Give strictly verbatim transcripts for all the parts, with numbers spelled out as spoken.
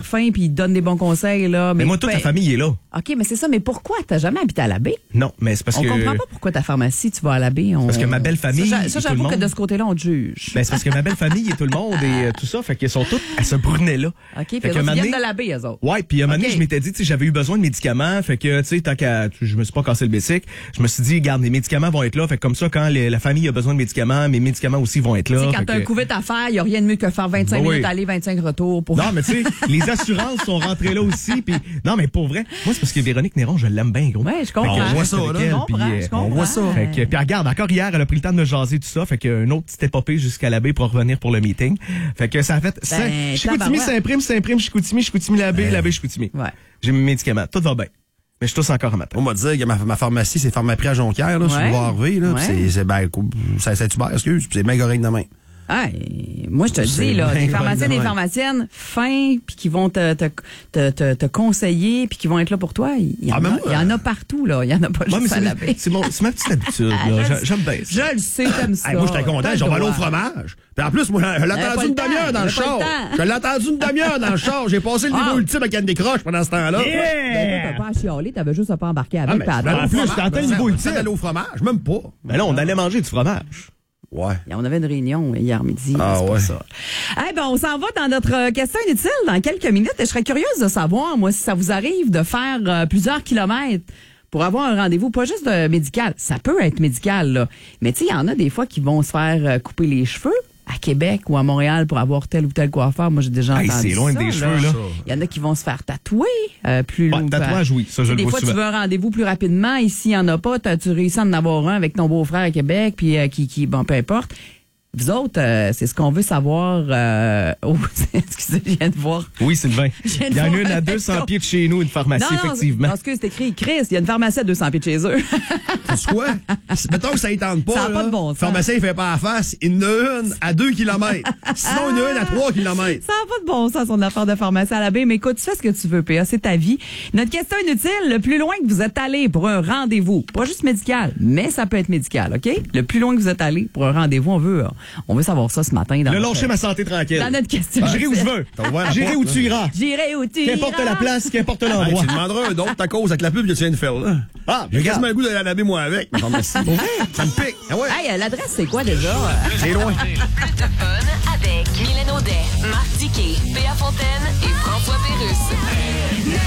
fin puis il te donne des bons conseils. Là, mais, mais moi, toute ta famille est là. OK, mais c'est ça. Mais pourquoi? T'as jamais habité à la baie? Non, mais c'est parce on que... On comprend pas pourquoi ta pharmacie, tu vas à la baie. On... Parce que ma belle famille... Ça, ça j'avoue que de ce côté-là, on te juge. Ben, c'est parce que ma belle famille et tout le monde et euh, tout ça, fait qu'ils sont tous à ce brunet-là. OK, puis ils viennent de la baie, eux autres. Ouais, puis à un moment okay. donné, je m'étais dit, tu sais, j'avais eu besoin de médicaments, fait que, tu sais, tant qu'à... Je me suis pas cassé le bicycle. Je me suis dit, regarde, les médicaments vont être là, fait que comme ça, quand les, la famille a besoin de médicaments, mes médicaments aussi vont être là. Tu sais, quand t'as que... un couvert à faire, il n'y a rien de mieux que faire vingt-cinq ben minutes oui. aller, vingt-cinq retours. Pour... Non, mais tu sais, les assurances sont rentrées là aussi. Pis... Non, mais pour vrai, moi, c'est parce que Véronique Néron, je l'aime bien, gros. Ouais, je comprends. On voit ça, là. Elle, je comprends, pis, je comprends. On voit ça. Fait que, puis regarde, encore hier, elle a pris le temps de me jaser tout ça. Fait qu'un autre petit épopée jusqu'à la baie pour revenir pour le meeting. Fait que ça a fait... Ben, Chicoutimi, Saint-Prime, Saint-Prime, Chicoutimi, Chicoutimi, la baie, ben. la baie, Chicoutimi. Ouais. J'ai mes médicaments. Tout va bien. Mais je tousse encore un matin. On m'a dit que ma, ma pharmacie, c'est Pharmaprix à Jonquière, là, ouais. sur le Harvey, là. Ouais. C'est, c'est, ben, c'est Saint-Hubert, excuse, c'est bien correct demain. Ah, moi, je te dis, là, des pharmaciens et des pharmaciennes fins, puis qui vont te, te, te, te, te conseiller, puis qui vont être là pour toi, il y en, ah, a, moi, il y en a partout, là. Il y en a pas juste à la baie. C'est, mon, c'est ma petite habitude, là. J'aime bien ça. Je le sais, comme ça. Hey, moi, j'étais content, j'en vais aller au fromage. Puis en plus, moi, je l'ai attendu une demi-heure dans le char. Je l'ai attendu une demi-heure dans le char. J'ai passé le niveau ah. ultime avec Anne Décroche pendant ce temps-là. Yeah! Ben, t'as pas à chialer, t'avais juste à pas embarquer avec. Ah, mais en plus, t'as atteint le niveau ultime. D'aller au fromage, même pas. Mais là, on allait manger du fromage. Ouais. Et on avait une réunion hier midi. Ah c'est ouais. ça. Eh ben, on s'en va dans notre question inutile dans quelques minutes. Et je serais curieuse de savoir, moi, si ça vous arrive de faire euh, plusieurs kilomètres pour avoir un rendez-vous, pas juste euh, médical. Ça peut être médical, là. Mais tu sais, il y en a des fois qui vont se faire euh, couper les cheveux à Québec ou à Montréal pour avoir tel ou tel coiffeur. Moi, j'ai déjà hey, entendu c'est loin ça, des là. cheveux, là. Il y en a qui vont se faire tatouer euh, plus ouais, loin. Tatouage, oui. Ça, je le des vois fois, souvent. tu veux un rendez-vous plus rapidement. Ici, il n'y en a pas. Tu réussis à en avoir un avec ton beau-frère à Québec, puis euh, qui, qui, bon, peu importe. Vous autres, euh, c'est ce qu'on veut savoir. Euh... Oh, excusez, je viens de voir. Oui, Sylvain. Il y en a une à deux cents pieds de chez nous, une pharmacie, non, non, effectivement. Parce que c'est écrit Chris, il y a une pharmacie à deux cents pieds de chez eux. C'est quoi? Mettons que ça ne tente pas. Ça n'a pas de bon sens. Le pharmacien, il fait pas à face. Il en a une à deux kilomètres. Sinon, il en a une à trois kilomètres. Ça n'a pas de bon sens, son affaire de pharmacie à la baie. Mais écoute, tu fais ce que tu veux, P A. C'est ta vie. Notre question inutile, le plus loin que vous êtes allé pour un rendez-vous, pas juste médical, mais ça peut être médical, OK? Le plus loin que vous êtes allé pour un rendez-vous, on veut, on veut savoir ça ce matin. Dans le lâcher ma santé tranquille. Dans notre question. J'irai où je veux. J'irai où tu iras. J'irai où tu iras. Qu'importe la place, qu'importe l'endroit. Hey, tu demanderas un don de ta cause avec la pub que tu viens de faire là. Ah, j'ai quasiment le goût d'aller à la baie, moi, avec. Non, merci. Ça me pique. Ah ouais. Hey, l'adresse, c'est quoi déjà? C'est loin. Plus de fun avec Mylène Audet, Marc Tiquet, Péa Fontaine et François Pérusse.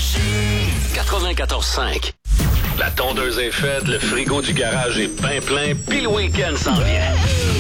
quatre-vingt-quatorze cinq. La tondeuse est faite, le frigo du garage est bien plein, puis le week-end s'en vient.